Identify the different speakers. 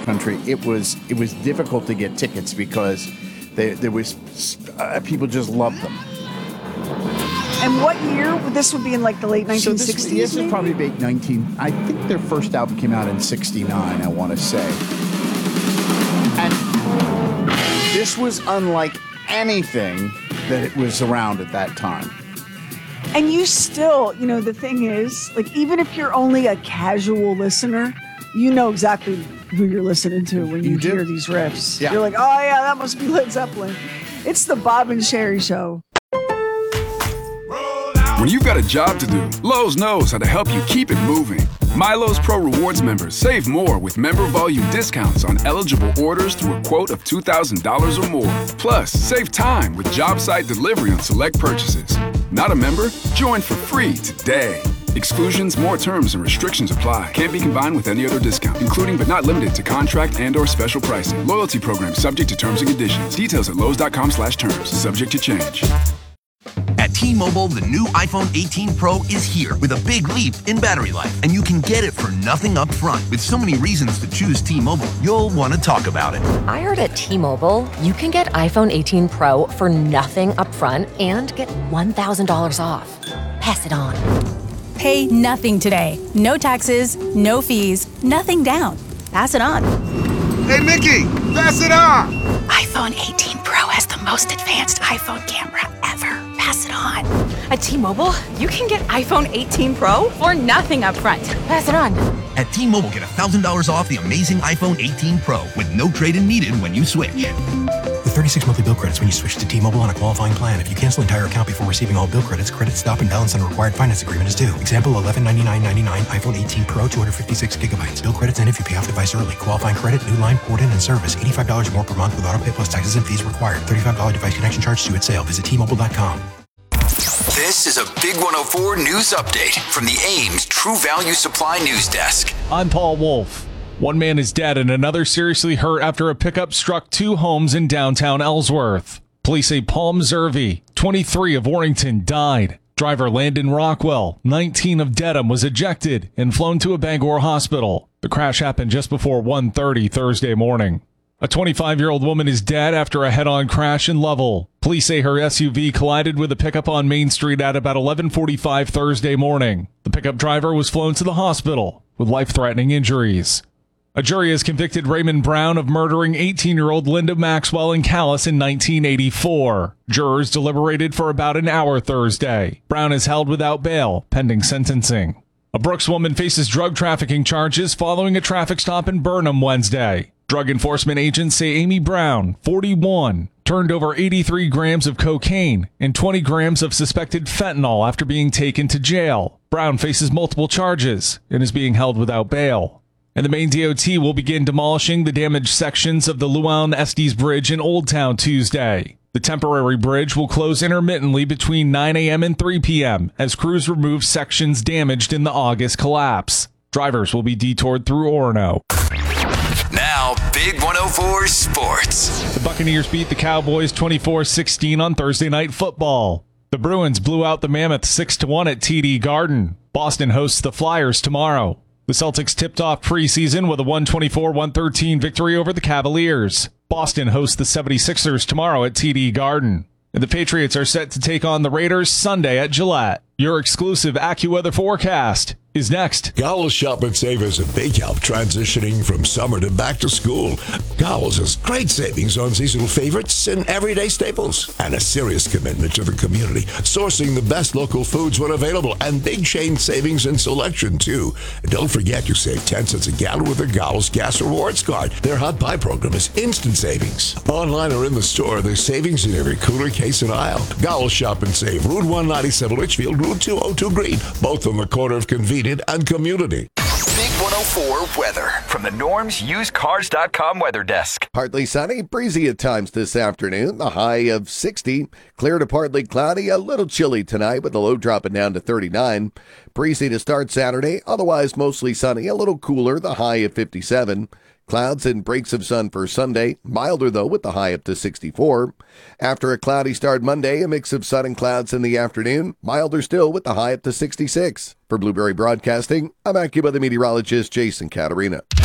Speaker 1: country, it was difficult to get tickets because there was people just loved them.
Speaker 2: And what year? This would be in like the late 1960s?
Speaker 1: So this is probably late 19... I think their first album came out in 69, I want to say. And this was unlike anything that it was around at that time.
Speaker 2: And you still, the thing is, like, even if you're only a casual listener, you know exactly who you're listening to when you hear these riffs. Yeah. You're like, oh yeah, that must be Led Zeppelin. It's the Bob and Sherry Show.
Speaker 3: When you've got a job to do, Lowe's knows how to help you keep it moving. MyLowe's Pro Rewards members save more with member volume discounts on eligible orders through a quote of $2,000 or more. Plus, save time with job site delivery on select purchases. Not a member? Join for free today. Exclusions, more terms, and restrictions apply. Can't be combined with any other discount, including but not limited to contract and/or special pricing. Loyalty program subject to terms and conditions. Details at Lowe's.com/terms. Subject to change.
Speaker 4: At T-Mobile, the new iPhone 18 Pro is here with a big leap in battery life, and you can get it for nothing up front. With so many reasons to choose T-Mobile, you'll want to talk about it.
Speaker 5: I heard at T-Mobile, you can get iPhone 18 Pro for nothing up front and get $1,000 off. Pass it on.
Speaker 6: Pay nothing today. No taxes, no fees, nothing down. Pass it on.
Speaker 7: Hey, Mickey, pass it on.
Speaker 6: iPhone 18 Pro has the most advanced iPhone camera ever. Pass it on.
Speaker 8: At T-Mobile, you can get iPhone 18 Pro for nothing up front. Pass it on.
Speaker 4: At T-Mobile, get $1,000 off the amazing iPhone 18 Pro with no trade-in needed when you switch.
Speaker 9: With 36 monthly bill credits when you switch to T-Mobile on a qualifying plan. If you cancel entire account before receiving all bill credits, credit stop and balance on a required finance agreement is due. Example, $1199.99 iPhone 18 Pro, 256 gigabytes. Bill credits end if you pay off device early. Qualifying credit, new line, port in, and service. $85 more per month with auto pay plus taxes and fees required. $35 device connection charge due at sale. Visit T-Mobile.com.
Speaker 10: This is a Big 104 news update from the Ames True Value Supply News Desk.
Speaker 11: I'm Paul Wolf. One man is dead and another seriously hurt after a pickup struck two homes in downtown Ellsworth. Police say Palm Zervie, 23 of Warrington, died. Driver Landon Rockwell, 19 of Dedham, was ejected and flown to a Bangor hospital. The crash happened just before 1:30 Thursday morning. A 25-year-old woman is dead after a head-on crash in Lovell. Police say her SUV collided with a pickup on Main Street at about 11:45 Thursday morning. The pickup driver was flown to the hospital with life-threatening injuries. A jury has convicted Raymond Brown of murdering 18-year-old Linda Maxwell in Calais in 1984. Jurors deliberated for about an hour Thursday. Brown is held without bail, pending sentencing. A Brooks woman faces drug trafficking charges following a traffic stop in Burnham Wednesday. Drug enforcement agents say Amy Brown, 41, turned over 83 grams of cocaine and 20 grams of suspected fentanyl after being taken to jail. Brown faces multiple charges and is being held without bail. And the Maine DOT will begin demolishing the damaged sections of the Llewellyn Estes Bridge in Old Town Tuesday. The temporary bridge will close intermittently between 9 a.m. and 3 p.m. as crews remove sections damaged in the August collapse. Drivers will be detoured through Orono.
Speaker 10: Now, Big 104 Sports.
Speaker 11: The Buccaneers beat the Cowboys 24-16 on Thursday Night Football. The Bruins blew out the Mammoth 6-1 at TD Garden. Boston hosts the Flyers tomorrow. The Celtics tipped off preseason with a 124-113 victory over the Cavaliers. Boston hosts the 76ers tomorrow at TD Garden. And the Patriots are set to take on the Raiders Sunday at Gillette. Your exclusive AccuWeather forecast is next.
Speaker 12: Gowles Shop and Save is a big help transitioning from summer to back to school. Gowles has great savings on seasonal favorites and everyday staples, and a serious commitment to the community, sourcing the best local foods when available, and big chain savings and selection too. And don't forget, you save 10 cents a gallon with a Gowles Gas Rewards card. Their hot buy program is instant savings. Online or in the store, there's savings in every cooler, case, and aisle. Gowles Shop and Save, Route 197 Litchfield, Route 202 Green, both on the corner of Convenient and Community.
Speaker 10: Big 104 weather from the NormsUsedCars.com weather desk.
Speaker 13: Partly sunny, breezy at times this afternoon. The high of 60. Clear to partly cloudy, a little chilly tonight with the low dropping down to 39. Breezy to start Saturday, otherwise mostly sunny, a little cooler, the high of 57. Clouds and breaks of sun for Sunday, milder though with the high up to 64. After a cloudy start Monday, a mix of sun and clouds in the afternoon, milder still with the high up to 66. For Blueberry Broadcasting, I'm AccuWeather meteorologist Jason Caterina.